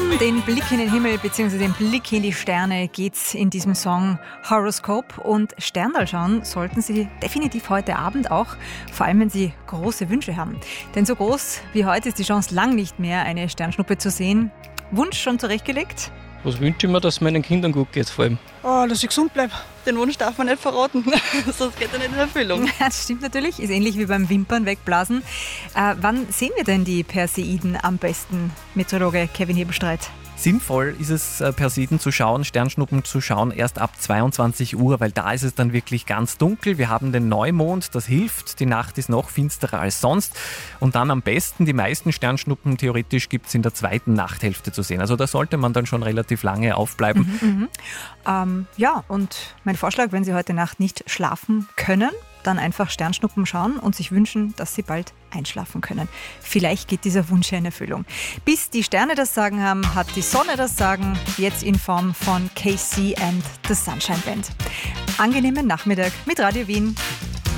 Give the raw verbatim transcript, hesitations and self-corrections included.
Um den Blick in den Himmel bzw. den Blick in die Sterne geht's in diesem Song Horoskop. Und Sterndal schauen sollten Sie definitiv heute Abend auch, vor allem wenn Sie große Wünsche haben. Denn so groß wie heute ist die Chance lang nicht mehr, eine Sternschnuppe zu sehen. Wunsch schon zurechtgelegt? Was wünsche ich mir, dass es meinen Kindern gut geht, vor allem? Oh, dass ich gesund bleibe. Den Wunsch darf man nicht verraten, sonst geht er nicht in Erfüllung. Das stimmt natürlich, ist ähnlich wie beim Wimpern wegblasen. Äh, wann sehen wir denn die Perseiden am besten, Meteorologe Kevin Hebenstreit? Sinnvoll ist es, Perseiden zu schauen, Sternschnuppen zu schauen, erst ab zweiundzwanzig Uhr, weil da ist es dann wirklich ganz dunkel. Wir haben den Neumond, das hilft, die Nacht ist noch finsterer als sonst. Und dann am besten, die meisten Sternschnuppen theoretisch gibt es in der zweiten Nachthälfte zu sehen. Also da sollte man dann schon relativ lange aufbleiben. Mhm, mhm. Ähm, ja, und mein Vorschlag, wenn Sie heute Nacht nicht schlafen können, dann einfach Sternschnuppen schauen und sich wünschen, dass Sie bald einschlafen können. Vielleicht geht dieser Wunsch in Erfüllung. Bis die Sterne das Sagen haben, hat die Sonne das Sagen, jetzt in Form von K C and the Sunshine Band. Angenehmen Nachmittag mit Radio Wien.